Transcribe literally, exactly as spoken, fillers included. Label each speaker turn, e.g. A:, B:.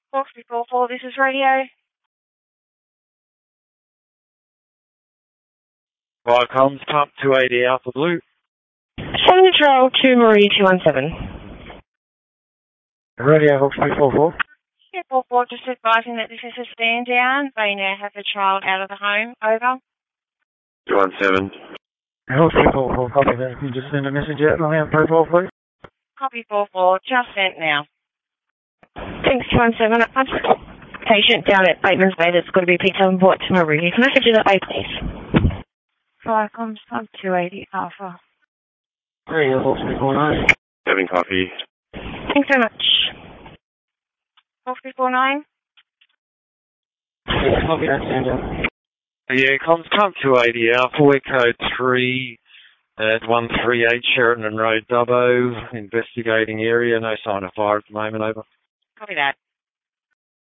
A: four three four four, this is radio.
B: Viacom's Pump two eighty Alpha Blue.
C: Central to Marie two one seven.
B: Radio Hawk three four four.
A: two four four, just advising that this is a stand down. They now have a child out of the home. Over.
B: two one seven. Hawk three four four, copy that. Can you just send a message out on our profile, please?
A: Copy four four, just sent now.
C: Thanks, two one seven. Patient down at Bateman's Bay that's got to be picked up and brought to Marie. Can I send you that way, please?
A: Viacom's Pump two eighty Alpha.
B: Radio Hawk three four nine. Having copy.
C: Thanks so much.
A: four three four nine.
B: Copy that, stand down. Yeah, comms Pump two eighty Alpha, we're code three at one three eight Sheraton Road, Dubbo. Investigating area, no sign of fire at the moment, over.
A: Copy that.